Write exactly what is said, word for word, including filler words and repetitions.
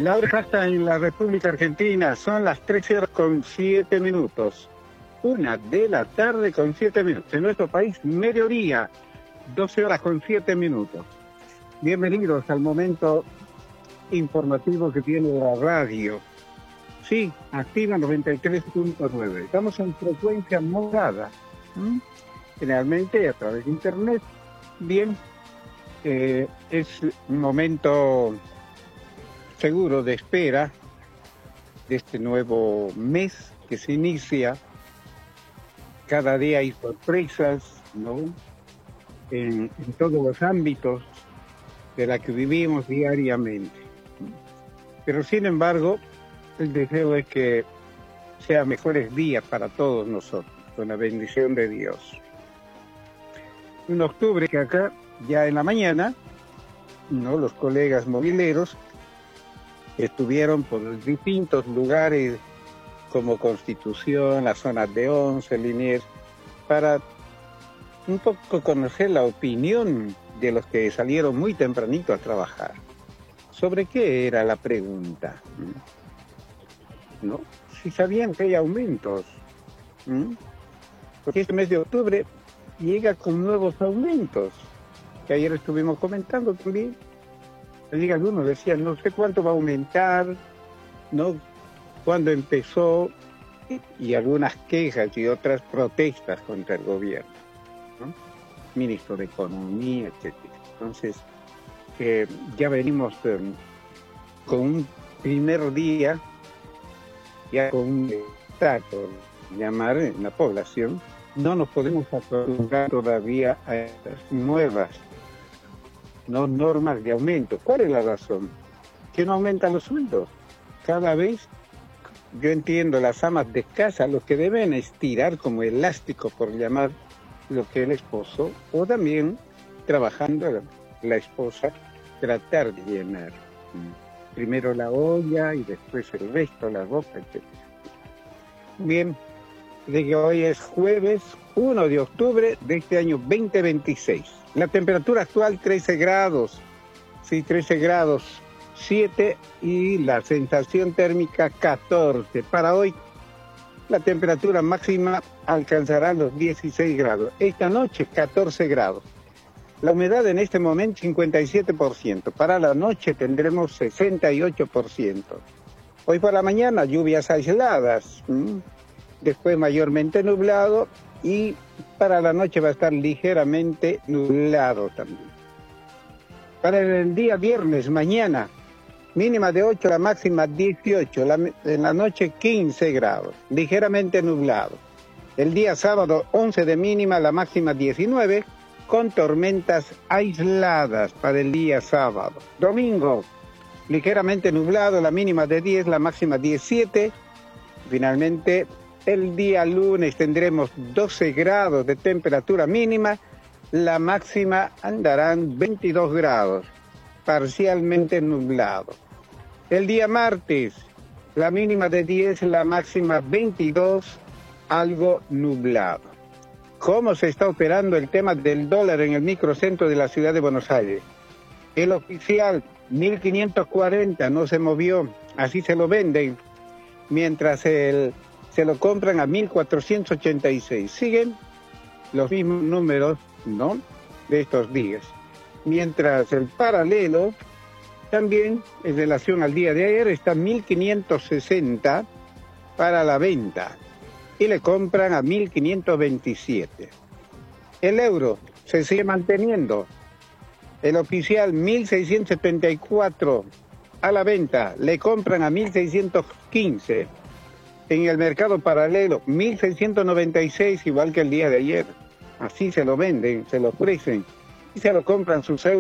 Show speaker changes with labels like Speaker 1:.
Speaker 1: La hora exacta en la República Argentina son las trece horas con siete minutos. Una de la tarde con siete minutos. En nuestro país, mediodía, doce horas con siete minutos. Bienvenidos al momento informativo que tiene la radio. Sí, activa noventa y tres punto nueve. Estamos en frecuencia modulada. ¿Mm? Generalmente a través de internet. Bien, eh, es un momento seguro de espera de este nuevo mes que se inicia. Cada día hay sorpresas, ¿no? En, en todos los ámbitos de la que vivimos diariamente. Pero sin embargo, el deseo es que sean mejores días para todos nosotros, con la bendición de Dios. Un octubre que acá, ya en la mañana, ¿no? Los colegas mobileros estuvieron por distintos lugares como Constitución, las zonas de Once, Liniers, para un poco conocer la opinión de los que salieron muy tempranito a trabajar. ¿Sobre qué era la pregunta? ¿No? Si sabían que hay aumentos. ¿Mm? Porque este mes de octubre llega con nuevos aumentos, que ayer estuvimos comentando también. Algunos decían, no sé cuánto va a aumentar, ¿no? Cuándo empezó, y algunas quejas y otras protestas contra el gobierno, ¿no? Ministro de Economía, etcétera. Entonces, eh, ya venimos eh, con un primer día, ya con un trato, llamar en la población. No nos podemos acostumbrar todavía a estas nuevas no normas de aumento. ¿Cuál es la razón? Que no aumentan los sueldos. Cada vez, yo entiendo, las amas de casa, los que deben estirar como elástico, por llamar lo que el esposo, o también trabajando la esposa, tratar de llenar. Primero la olla y después el resto, la ropa, etcétera. Bien, de que hoy es jueves primero de octubre de este año veinte veintiséis. La temperatura actual trece grados, sí, trece grados, siete, y la sensación térmica catorce. Para hoy la temperatura máxima alcanzará los dieciséis grados. Esta noche catorce grados. La humedad en este momento cincuenta y siete por ciento. Para la noche tendremos sesenta y ocho por ciento. Hoy por la mañana lluvias aisladas. ¿Mm? Después mayormente nublado, y para la noche va a estar ligeramente nublado también. Para el día viernes, mañana, mínima de ocho, la máxima dieciocho, la, en la noche quince grados, ligeramente nublado. El día sábado, once de mínima, la máxima diecinueve, con tormentas aisladas para el día sábado. Domingo, ligeramente nublado, la mínima de diez, la máxima diecisiete. Finalmente, el día lunes tendremos doce grados de temperatura mínima, la máxima andarán veintidós grados, parcialmente nublado. El día martes, la mínima de diez, la máxima veintidós, algo nublado. ¿Cómo se está operando el tema del dólar en el microcentro de la ciudad de Buenos Aires? El oficial, mil quinientos cuarenta, no se movió, así se lo venden, mientras el se lo compran a mil cuatrocientos ochenta y seis. Siguen los mismos números, ¿no?, de estos días. Mientras el paralelo, también en relación al día de ayer, está mil quinientos sesenta para la venta y le compran a mil quinientos veintisiete. El euro se sigue manteniendo. El oficial mil seiscientos setenta y cuatro a la venta, le compran a mil seiscientos quince. En el mercado paralelo, mil seiscientos noventa y seis, igual que el día de ayer. Así se lo venden, se lo ofrecen y se lo compran sus euros.